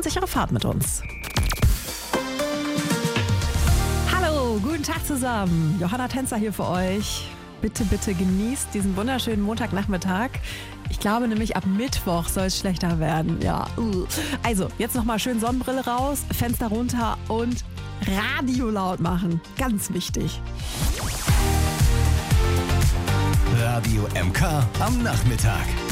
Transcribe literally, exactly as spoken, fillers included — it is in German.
sichere Fahrt mit uns. Hallo, guten Tag zusammen. Johanna Tänzer hier für euch. Bitte, bitte genießt diesen wunderschönen Montagnachmittag. Ich glaube nämlich, ab Mittwoch soll es schlechter werden. Ja. Also, jetzt nochmal schön Sonnenbrille raus, Fenster runter und Radio laut machen. Ganz wichtig. Radio M K am Nachmittag.